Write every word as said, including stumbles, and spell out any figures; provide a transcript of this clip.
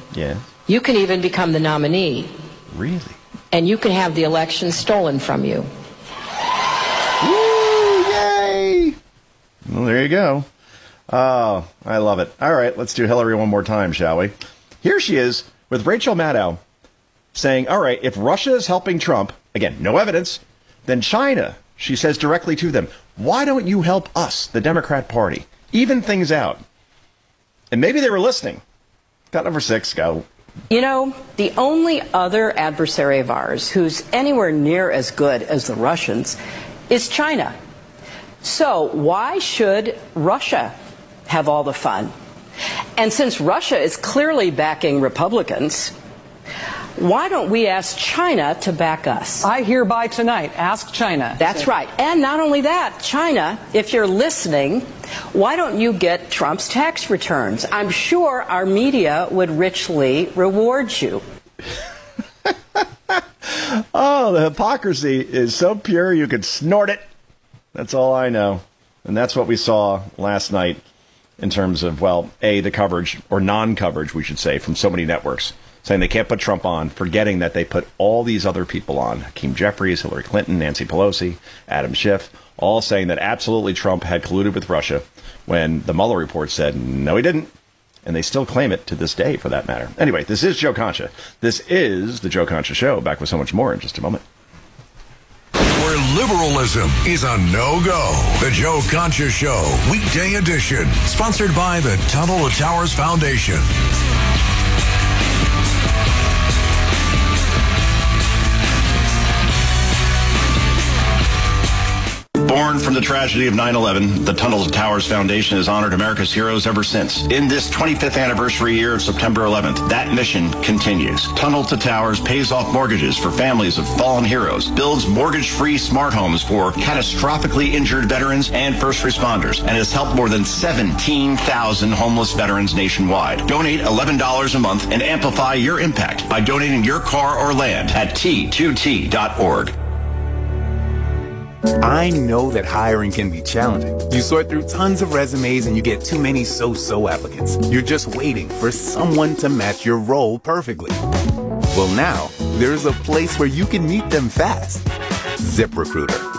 Yeah. You can even become the nominee. Really? And you can have the election stolen from you. Woo! Yay! Well, there you go. Oh, I love it. All right, let's do Hillary one more time, shall we? Here she is with Rachel Maddow saying, all right, if Russia is helping Trump, again, no evidence, then China, she says directly to them, why don't you help us, the Democrat Party? Even things out. And maybe they were listening. Got number six, go. You know, the only other adversary of ours who's anywhere near as good as the Russians is China. So why should Russia have all the fun? And since Russia is clearly backing Republicans, why don't we ask China to back us? I hereby tonight ask China. That's right. And not only that, China, if you're listening, why don't you get Trump's tax returns? I'm sure our media would richly reward you. Oh, the hypocrisy is so pure you could snort it. That's all I know. And that's what we saw last night in terms of, well, A, the coverage, or non-coverage, we should say, from so many networks, saying they can't put Trump on, forgetting that they put all these other people on. Hakeem Jeffries, Hillary Clinton, Nancy Pelosi, Adam Schiff, all saying that absolutely Trump had colluded with Russia when the Mueller report said, no, he didn't. And they still claim it to this day, for that matter. Anyway, this is Joe Concha. This is the Joe Concha Show. Back with so much more in just a moment. Where liberalism is a no-go. The Joe Concha Show, weekday edition. Sponsored by the Tunnel to Towers Foundation. Born from the tragedy of nine eleven, the Tunnel to Towers Foundation has honored America's heroes ever since. In this twenty-fifth anniversary year of September eleventh, that mission continues. Tunnel to Towers pays off mortgages for families of fallen heroes, builds mortgage-free smart homes for catastrophically injured veterans and first responders, and has helped more than seventeen thousand homeless veterans nationwide. Donate eleven dollars a month and amplify your impact by donating your car or land at T two T dot org. I know that hiring can be challenging. You sort through tons of resumes and you get too many so-so applicants. You're just waiting for someone to match your role perfectly. Well, now, there's a place where you can meet them fast. ZipRecruiter.